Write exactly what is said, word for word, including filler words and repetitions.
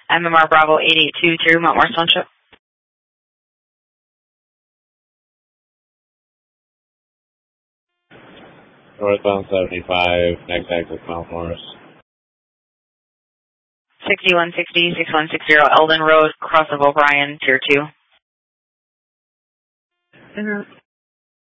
M M R Bravo eight eight two two, Mount Morris Township. Northbound seventy-five, next exit Mount Morris. sixty-one sixty, sixty-one sixty, Eldon Road, cross of O'Brien, Tier two. Mm-hmm.